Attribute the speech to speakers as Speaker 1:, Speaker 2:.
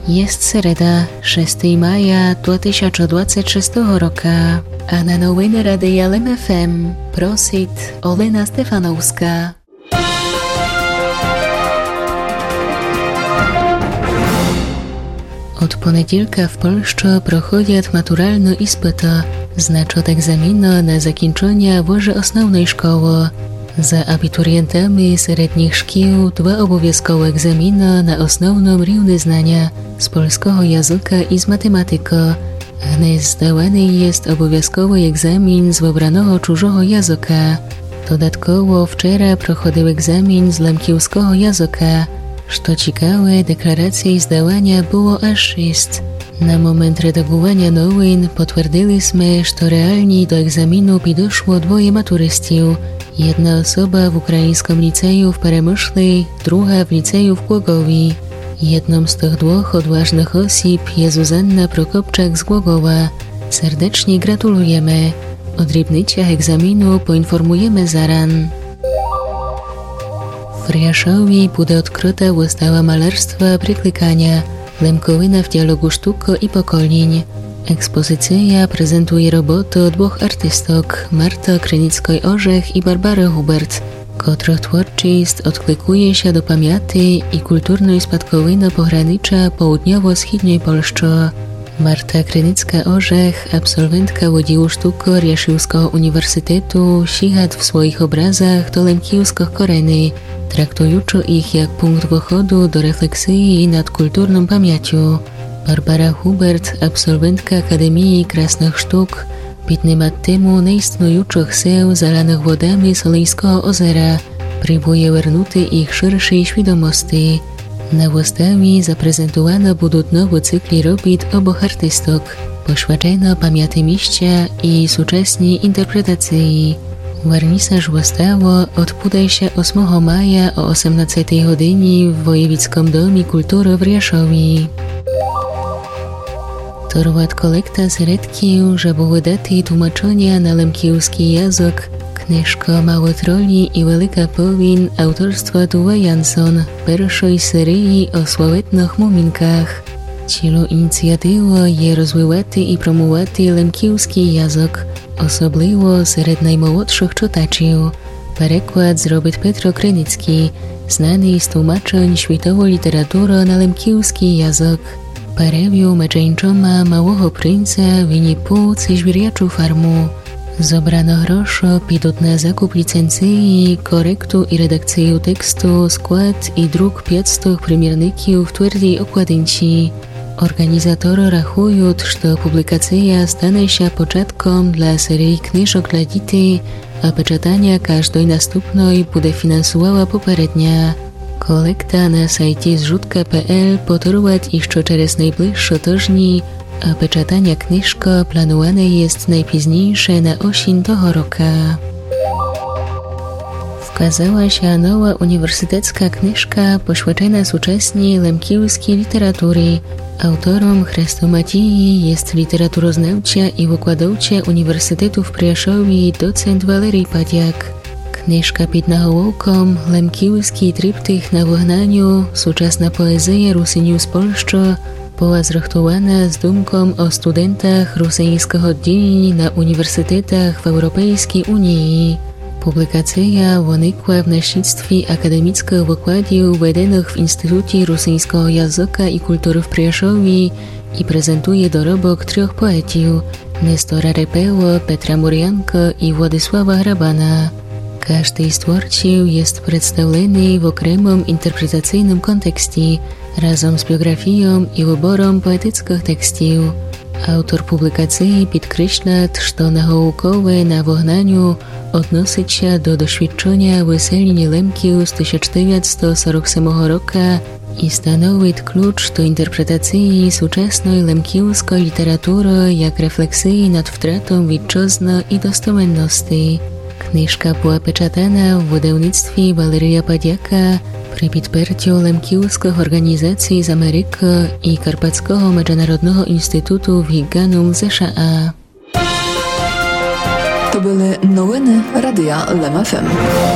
Speaker 1: Jest sereda, 6 maja 2026 roku, a na nowiny Radia LEM FM prosit Olena Stefanowska. Od poniedziałka w Polsce prochodzić maturalne ispity, znaczy od egzaminu na zakończenie włoży osnovnej szkoły. Za abiturientami średnich szkół 2 obowiązkowe egzaminy na osnovną równe znania z polskiego języka i z matematyki. Dnes zdawany jest obowiązkowy egzamin z wybranego cudzego języka. Dodatkowo wczoraj prochodził egzamin z lemkiewskiego języka. Co ciekawe, deklaracji zdawania było aż 6. Na moment redagowania nowin potwierdziliśmy, że realnie do egzaminu doszło 2 maturystów. Jedna osoba w ukraińskim liceum w Peremyśli, druga w liceum w Głogowie. Jedną z tych 2 odważnych osób jest Zuzanna Prokopczak z Głogowa. Serdecznie gratulujemy. O drobnicach egzaminu poinformujemy zaran. W Riaszowie będzie odkryta wystawa malarstwa Pryklikania, Lemkowina w dialogu sztuko i pokoleń. Ekspozycja prezentuje roboty 2 artystok, Marta Krynickiej-Orzech i Barbary Hubert, których twórczość odklikuje się do pamięci i kulturnej spadkowiny pogranicza południowo-wschodniej Polski. Marta Krynicka-Orzech, absolwentka Wydziału Sztuki Riaszyłskiego Uniwersytetu, sięga w swoich obrazach do lemkiewskich korzeni, traktując ich jak punkt wychodu do refleksji nad kulturną pamięcią. Barbara Hubert, absolwentka Akademii Krasnych Sztuk, 15 lat temu neistniejących seł zalanych wodami Solejskiego ozera, próbuje wernąć ich szerszej świadomości. Na wystawie zaprezentowane będą nowe cykli robót obu artystok, poświęcone pamięci miejsca i współczesnej interpretacji. Wernisaż wystawy odbędzie się 8 maja o 18 godzinie w Wojewódzkim Domie Kultury w Riaszowie. Torwat kolekta środków, żeby wydać tłumaczenia na lemkiewski język, książka Małe troli i Wielka powin autorstwa Tuve Jansson, pierwszej serii o sławetnych muminkach. Celem inicjatywy jest rozwijać i promować lemkiewski język, osobliwo wśród najmłodszych czytaczy. Przekład zrobił Petro Krynicki, znany z tłumaczeń światowej literatury na lemkiewski język. Parewiu meczeńczoma Małego Princa Winnie Pooh ze zwierzaczą farmu. Zebrano grosze pidą na zakup licencji, korektu i redakcję tekstu, skład i druk 500 primierników w twardej okładynce. Organizatorzy rachują, że publikacja stanie się początkiem dla serii książek dla dzieci, a peczatania każdej następnej będzie finansowała poprzednia. Kolekta na sajcie zrzutka.pl potrwać jeszcze przez najbliższe tygodnie, a peczatania książka planowane jest najpóźniejsze na jesień tego roku. Wkazała się nowa uniwersytecka książka poświęcona współczesnej lemkiewskiej literatury. Autorem chrestomatii jest literaturoznawca i wykładowca Uniwersytetu w Priaszowie docent Walerii Padiak. Książka pod nawołkiem Lemkiewski tryptych na wygnaniu, współczesna poezja Rusyniu z Polski, była zrechtowana z dumką o studentach rosyjskiego oddzielenia na uniwersytetach w Europejskiej Unii. Publikacja wynikła w następstwie akademickich wykładów wydanych w Instytucie Rosyjskiego Języka i Kultury w Priaszowie i prezentuje dorobek 3 poetów: Nestora Repeła, Petra Murianka i Władysława Hrabana. Każdy z twórców jest przedstawiony w okremnym interpretacyjnym kontekście, razem z biografią i wyborem poetyckich tekstów. Autor publikacji podkreśla, że naukowe na wygnaniu odnosi się do doświadczenia wyselenia Lemków z 1947 roku i stanowi klucz do interpretacji współczesnej lemkiewskiej literatury jak refleksji nad wtratą ojczyzny i dostojanności. Książka była peczatana w wydawnictwie Waleria Padiaka przy podparciu lemkiewskich organizacji z Ameryki i Karpackiego Międzynarodowego Instytutu w Higanum z США.
Speaker 2: To były nowiny Radia LEM FM.